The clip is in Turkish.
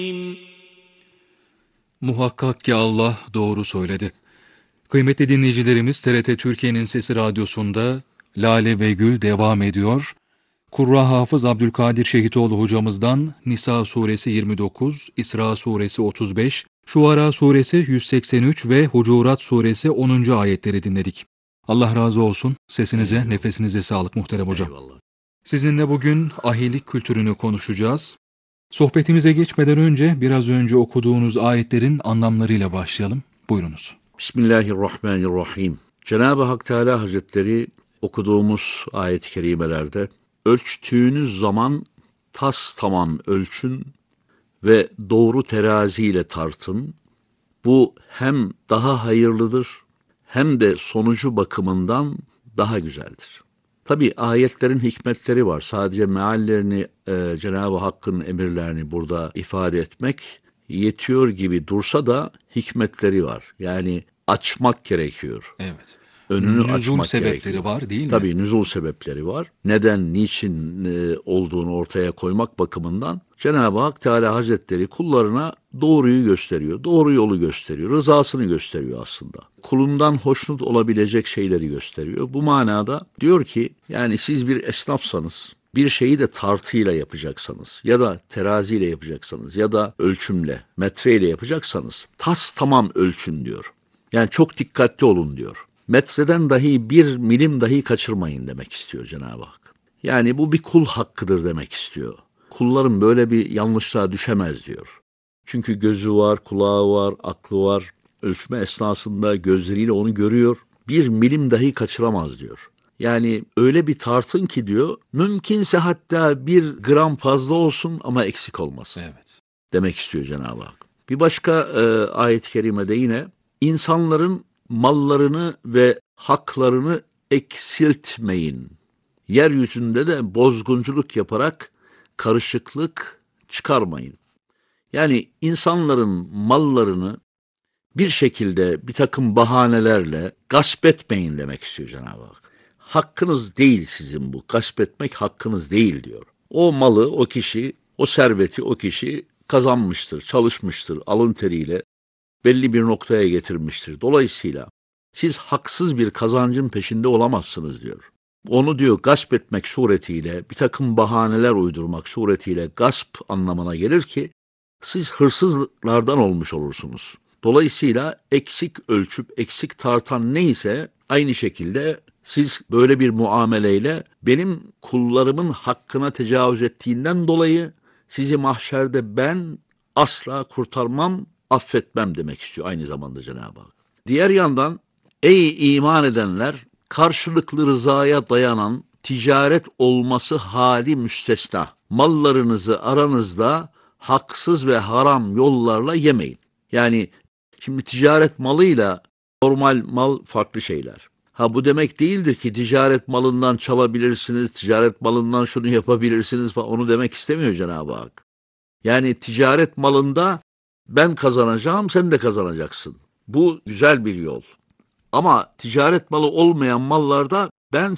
Muhakkak ki Allah doğru söyledi. Kıymetli dinleyicilerimiz, TRT Türkiye'nin Sesi Radyosu'nda Lale ve Gül devam ediyor. Kurra Hafız Abdülkadir Şehitoğlu hocamızdan Nisa suresi 29, İsra suresi 35, Şuara suresi 183 ve Hucurat suresi 10. ayetleri dinledik. Allah razı olsun. Sesinize, Eyvallah. nefesinize sağlık muhterem hocam. Eyvallah. Sizinle bugün ahilik kültürünü konuşacağız. Sohbetimize geçmeden önce biraz önce okuduğunuz ayetlerin anlamlarıyla başlayalım. Buyurunuz. Bismillahirrahmanirrahim. Cenab-ı Hak Teala Hazretleri okuduğumuz ayet-i kerimelerde ölçtüğünüz zaman tas tamam ölçün ve doğru teraziyle tartın. Bu hem daha hayırlıdır hem de sonucu bakımından daha güzeldir. Tabi ayetlerin hikmetleri var. Sadece meallerini, Cenab-ı Hakk'ın emirlerini burada ifade etmek yetiyor gibi dursa da hikmetleri var. Yani açmak gerekiyor. Evet. Önünü Nüzul açmak sebepleri gerekiyor. var değil mi? Tabii nüzul sebepleri var. Neden, niçin olduğunu ortaya koymak bakımından Cenab-ı Hak Teala Hazretleri kullarına doğruyu gösteriyor. Doğru yolu gösteriyor. Rızasını gösteriyor aslında. Kulundan hoşnut olabilecek şeyleri gösteriyor. Bu manada diyor ki yani siz bir esnafsanız, bir şeyi de tartıyla yapacaksanız ya da teraziyle yapacaksanız ya da ölçümle, metreyle yapacaksanız tas tamam ölçün diyor. Yani çok dikkatli olun diyor. Metreden dahi bir milim dahi kaçırmayın demek istiyor Cenab-ı Hak. Yani bu bir kul hakkıdır demek istiyor. Kulların böyle bir yanlışlığa düşemez diyor. Çünkü gözü var, kulağı var, aklı var. Ölçme esnasında gözleriyle onu görüyor. Bir milim dahi kaçıramaz diyor. Yani öyle bir tartın ki diyor, mümkünse hatta bir gram fazla olsun ama eksik olmasın. Evet. Demek istiyor Cenab-ı Hak. Bir başka ayet-i kerimede yine insanların mallarını ve haklarını eksiltmeyin. Yeryüzünde de bozgunculuk yaparak karışıklık çıkarmayın. Yani insanların mallarını bir şekilde bir takım bahanelerle gasp etmeyin demek istiyor Cenab-ı Hak. Hakkınız değil sizin bu. Gasp etmek hakkınız değil diyor. O malı o kişi, o serveti o kişi kazanmıştır, çalışmıştır, alın teriyle belli bir noktaya getirmiştir. Dolayısıyla siz haksız bir kazancın peşinde olamazsınız diyor. Onu diyor gasp etmek suretiyle, bir takım bahaneler uydurmak suretiyle gasp anlamına gelir ki siz hırsızlardan olmuş olursunuz. Dolayısıyla eksik ölçüp eksik tartan neyse aynı şekilde siz böyle bir muameleyle benim kullarımın hakkına tecavüz ettiğinden dolayı sizi mahşerde ben asla kurtarmam, affetmem demek istiyor aynı zamanda Cenab-ı Hak. Diğer yandan ey iman edenler karşılıklı rızaya dayanan ticaret olması hali müstesna. Mallarınızı aranızda haksız ve haram yollarla yemeyin. Yani şimdi ticaret malıyla normal mal farklı şeyler. Ha bu demek değildir ki ticaret malından çalabilirsiniz, ticaret malından şunu yapabilirsiniz falan. Onu demek istemiyor Cenab-ı Hak. Yani ticaret malında ben kazanacağım, sen de kazanacaksın. Bu güzel bir yol. Ama ticaret malı olmayan mallarda ben